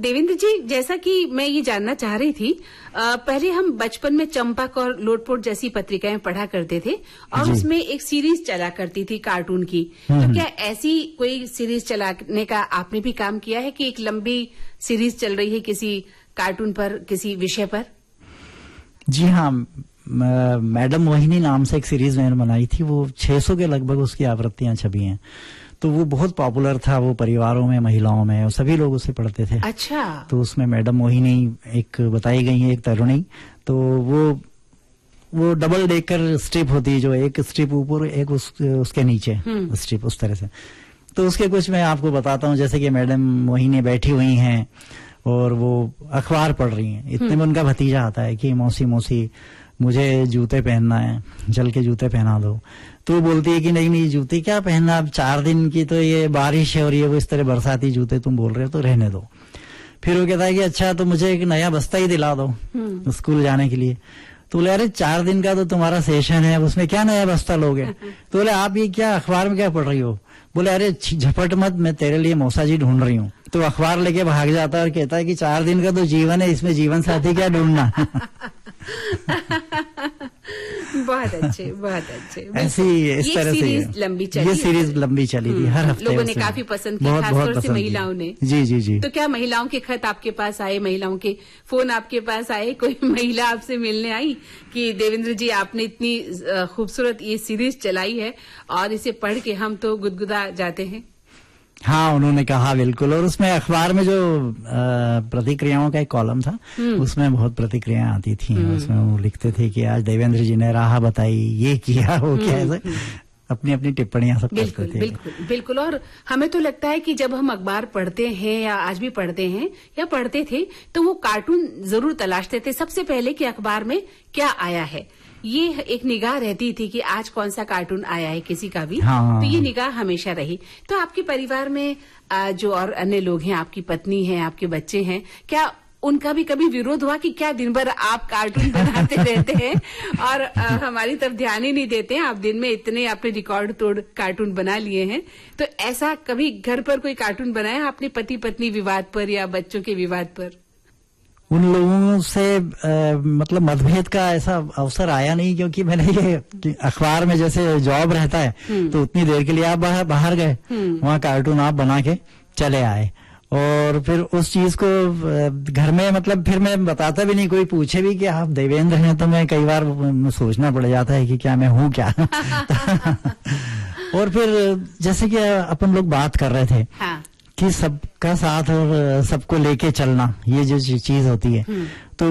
देवेंद्र जी, जैसा कि मैं ये जानना चाह रही थी, पहले हम बचपन में चंपक और लोटपोट जैसी पत्रिकाएं पढ़ा करते थे और उसमें एक सीरीज चला करती थी कार्टून की। तो क्या ऐसी कोई सीरीज चलाने का आपने भी काम किया है कि एक लंबी सीरीज चल रही है किसी कार्टून पर, किसी विषय पर? जी हाँ, मैडम मोहिनी नाम से एक सीरीज मैंने बनाई थी। वो 600 के लगभग उसकी आवृत्तियां छपी हैं। तो वो बहुत पॉपुलर था, वो परिवारों में, महिलाओं में, और सभी लोग उसे पढ़ते थे। अच्छा। तो उसमें मैडम मोहिनी एक बताई गई है, एक तरुणी। तो वो डबल डेकर स्ट्रिप होती है, जो एक स्ट्रिप ऊपर एक उसके नीचे स्ट्रिप, उस तरह से। तो उसके कुछ मैं आपको बताता हूँ। जैसे कि मैडम मोहिनी बैठी हुई हैं और वो अखबार पढ़ रही हैं। इतने में उनका भतीजा आता है कि मौसी मौसी मुझे जूते पहनना है, चल के जूते पहना दो। तो वो बोलती है कि नहीं जूते क्या पहनना, अब 4 दिन की तो ये बारिश है और ये वो इस तरह बरसाती जूते तुम बोल रहे हो, तो रहने दो। फिर वो कहता है कि अच्छा तो मुझे एक नया बस्ता ही दिला दो स्कूल जाने के लिए। तो बोले अरे 4 दिन का तो तुम्हारा सेशन है, उसमें क्या नया बस्ता लोगे? तो बोले आप ये क्या अखबार में क्या पढ़ रही हो? बोले अरे झपट मत, मैं तेरे लिए मौसा जी ढूंढ रही हूँ। तो अखबार लेके भाग जाता है और कहता है कि 4 दिन का तो जीवन है, इसमें जीवन साथी क्या ढूंढना। बहुत अच्छे, बहुत अच्छे। ऐसी इस तरह से ये सीरीज लंबी चली थी, हर हफ्ते लोगों ने काफी पसंद की, खासतौर से महिलाओं ने। जी जी जी। तो क्या महिलाओं के खत आपके पास आए, महिलाओं के फोन आपके पास आए? कोई महिला आपसे मिलने आई कि देवेंद्र जी आपने इतनी खूबसूरत ये सीरीज चलाई है और इसे पढ़ के हम तो गुदगुदा जाते हैं? हाँ, उन्होंने कहा बिल्कुल। और उसमें अखबार में जो प्रतिक्रियाओं का एक कॉलम था, उसमें बहुत प्रतिक्रियाएं आती थी। उसमें वो लिखते थे कि आज देवेंद्र जी ने राह बताई, ये किया, वो किया, ऐसे अपनी अपनी टिप्पणियां सब करते थे। बिल्कुल बिल्कुल। और हमें तो लगता है कि जब हम अखबार पढ़ते हैं या आज भी पढ़ते हैं या पढ़ते थे, तो वो कार्टून जरूर तलाशते थे सबसे पहले कि अखबार में क्या आया है। ये एक निगाह रहती थी कि आज कौन सा कार्टून आया है किसी का भी। हाँ। तो ये निगाह हमेशा रही। तो आपके परिवार में जो और अन्य लोग हैं, आपकी पत्नी है, आपके बच्चे हैं, क्या उनका भी कभी विरोध हुआ कि क्या दिन भर आप कार्टून बनाते रहते हैं और हमारी तरफ ध्यान ही नहीं देते हैं? आप दिन में इतने आपने रिकॉर्ड तोड़ कार्टून बना लिए हैं। तो ऐसा कभी घर पर कोई कार्टून बनाया आपने पति पत्नी विवाद पर या बच्चों के विवाद पर? उन लोगों से मतलब मतभेद का ऐसा अवसर आया नहीं, क्योंकि मैंने ये अखबार में जैसे जॉब रहता है तो उतनी देर के लिए आप बाहर गए, वहाँ कार्टून आप बना के चले आए, और फिर उस चीज को घर में मतलब फिर मैं बताता भी नहीं। कोई पूछे भी कि आप देवेंद्र हैं तो मैं कई बार सोचना पड़ जाता है कि क्या मैं हूँ क्या। और फिर जैसे कि अपन लोग बात कर रहे थे कि सबका साथ और सबको लेके चलना, ये जो चीज होती है, तो